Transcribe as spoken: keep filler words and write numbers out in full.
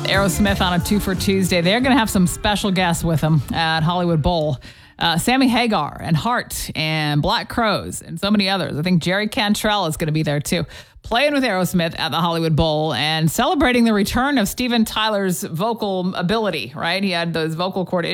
Aerosmith on a two for Tuesday. They're going to have some special guests with them at Hollywood Bowl. Uh, Sammy Hagar and Heart and Black Crowes and so many others. I think Jerry Cantrell is going to be there too. Playing with Aerosmith at the Hollywood Bowl and celebrating the return of Steven Tyler's vocal ability, right? He had those vocal cord issues.